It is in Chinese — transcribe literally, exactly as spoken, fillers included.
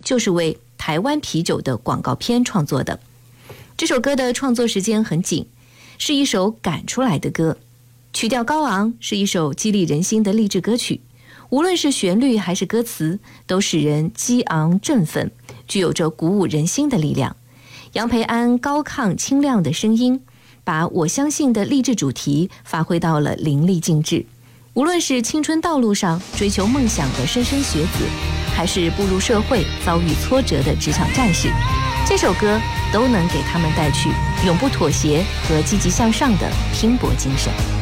就是为台湾啤酒的广告片创作的。这首歌的创作时间很紧，是一首赶出来的歌，曲调高昂，是一首激励人心的励志歌曲。无论是旋律还是歌词，都使人激昂振奋，具有着鼓舞人心的力量。杨培安高亢清亮的声音，把我相信的励志主题发挥到了淋漓尽致。无论是青春道路上追求梦想的莘莘学子，还是步入社会遭遇挫折的职场战士，这首歌都能给他们带去永不妥协和积极向上的拼搏精神。